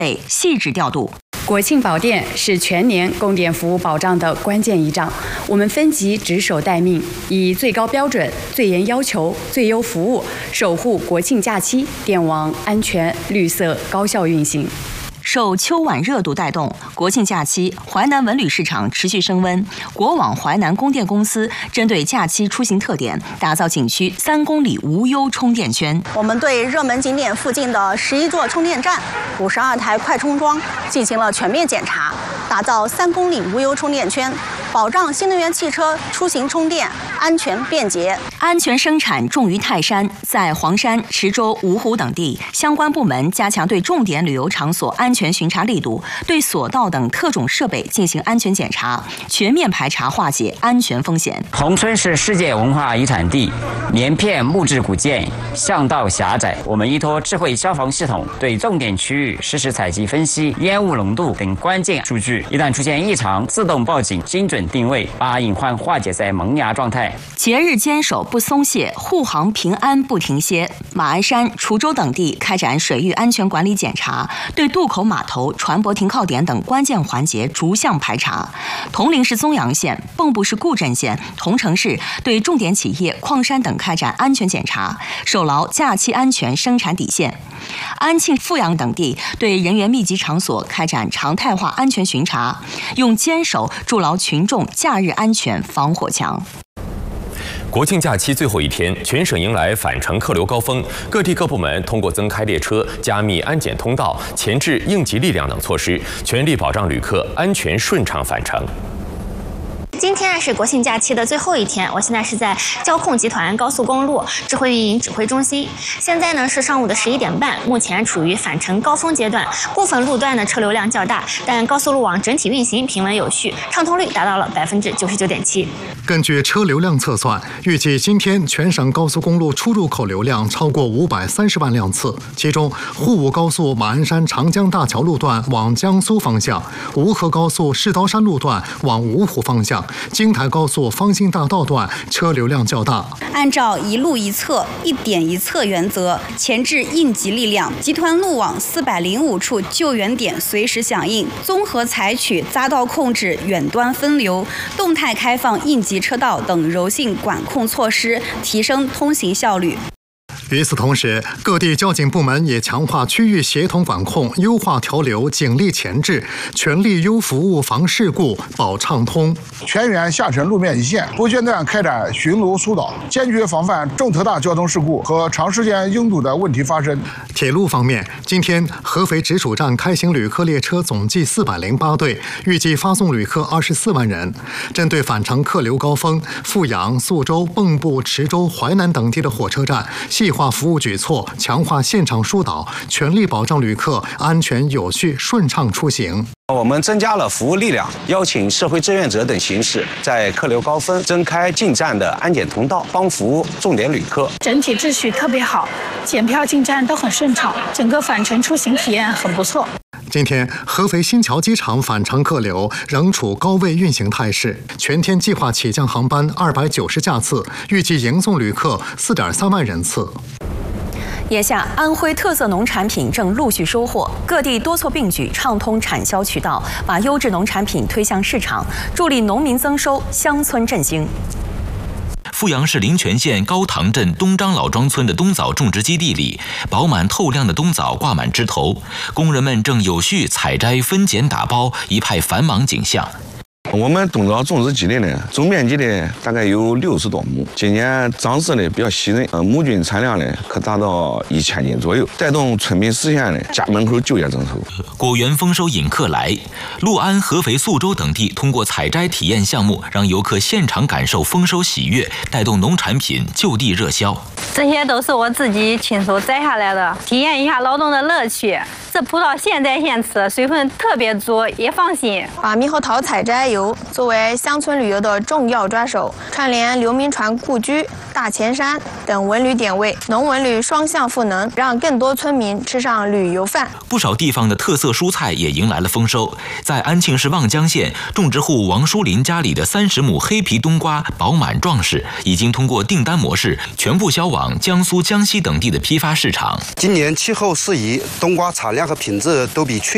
备细致调度。 国庆保电是全年供电服务保障的关键仪仗，我们分级执守待命，以最高标准、最严要求、最优服务，守护国庆假期电网安全、绿色、高效运行。 受秋晚热度带动，国庆假期淮南文旅市场持续升温。国网淮南供电公司针对假期出行特点，打造景区3公里无忧充电圈。 我们对热门景点附近的11座充电站、52台快充桩进行了全面检查，打造3公里无忧充电圈，保障新能源汽车出行充电安全便捷。 安全生产重于泰山，在黄山、池州、芜湖等地，相关部门加强对重点旅游场所安全巡查力度，对索道等特种设备进行安全检查，全面排查化解安全风险。 宏村是世界文化遗产地，连片木质古建，巷道狭窄。我们依托智慧消防系统，对重点区域实时采集分析烟雾浓度等关键数据，一旦出现异常，自动报警，精准定位，把隐患化解在萌芽状态。 节日坚守不松懈，护航平安不停歇。马鞍山、滁州等地开展水域安全管理检查，对渡口码头、船舶停靠点等关键环节逐项排查。铜陵市宗阳县、蚌埠市固镇县、桐城市对重点企业、矿山等开展安全检查，守牢假期安全生产底线。安庆、阜阳等地对人员密集场所开展常态化安全巡查，用坚守筑牢群众假日安全防火墙。 国庆假期最后一天，全省迎来返程客流高峰，各地各部门通过增开列车、加密安检通道、前置应急力量等措施，全力保障旅客安全顺畅返程。 今天是国庆假期的最后一天，我现在是在交控集团高速公路智慧运营指挥中心。现在呢是上午的11点半，目前处于返程高峰阶段，部分路段的车流量较大，但高速路网整体运行平稳有序，畅通率达到了99.7%。 根据车流量测算，预计今天全省高速公路出入口流量超过530万辆次，其中沪武高速马鞍山长江大桥路段往江苏方向，吴河高速世刀山路段往芜湖方向，京台高速方兴大道段车流量较大。 按照一路一测、一点一测原则，前置应急力量，集团路网405处救援点随时响应，综合采取匝道控制、远端分流、动态开放应急车道等柔性管控措施，提升通行效率。 与此同时，各地交警部门也强化区域协同管控，优化调流，警力前置，全力优服务，防事故，保畅通。 全员下沉路面一线，不间断开展巡逻疏导，坚决防范重特大交通事故和长时间拥堵的问题发生。 铁路方面，今天合肥直属站开行旅客列车总计408对，预计发送旅客24万人。针对返程客流高峰，阜阳、宿州、蚌埠、池州、淮南等地的火车站细化服务举措，强化现场疏导，全力保障旅客安全有序顺畅出行。 我们增加了服务力量，邀请社会志愿者等形式，在客流高峰增开进站的安检通道，帮服务重点旅客。 整体秩序特别好，检票进站都很顺畅，整个返程出行体验很不错。 今天，合肥新桥机场返程客流仍处高位运行态势，全天计划起降航班290架次，预计迎送旅客4.3万人次。 眼下，安徽特色农产品正陆续收获，各地多措并举，畅通产销渠道，把优质农产品推向市场，助力农民增收，乡村振兴。 阜阳市灵泉县高塘镇东张老庄村的冬枣种植基地里，饱满透亮的冬枣挂满枝头，工人们正有序采摘、分拣、打包，一派繁忙景象。 我们冬枣种植基地呢，总面积呢大概有60多亩，今年长势呢比较细嫩，亩均产量呢可达到1000斤左右，带动村民实现呢家门口就业增收。 果园丰收引客来，六安、合肥、宿州等地通过采摘体验项目，让游客现场感受丰收喜悦，带动农产品就地热销。 这些都是我自己亲手摘下来的，体验一下劳动的乐趣。这葡萄现摘现吃，水分特别足，也放心。 把猕猴桃采摘游作为乡村旅游的重要抓手，串联刘铭传故居、大前山等文旅点位，农文旅双向赋能，让更多村民吃上旅游饭。 不少地方的特色蔬菜也迎来了丰收。在安庆市望江县，种植户王淑林家里的30亩黑皮冬瓜饱满壮实，已经通过订单模式全部销往江苏、江西等地的批发市场。 今年气候适宜，冬瓜产量和品质都比去